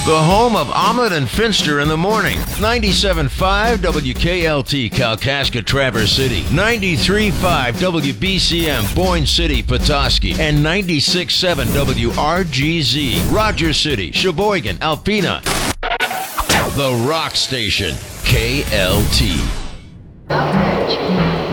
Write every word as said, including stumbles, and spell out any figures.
The home of Omelet and Finster in the morning. ninety-seven point five W K L T Kalkaska Traverse City. ninety-three point five W B C M Boyne City Petoskey. And ninety-six point seven W R G Z Rogers City, Sheboygan, Alpena. The Rock Station. K L T. Outrage.